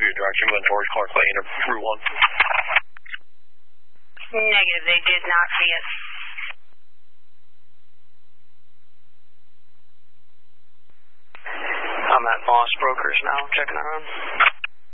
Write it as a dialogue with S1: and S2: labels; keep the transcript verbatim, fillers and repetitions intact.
S1: your direction going towards Clark Lane or Route one?
S2: Negative, they did not see us.
S3: I'm at Moss Brokers now, checking around.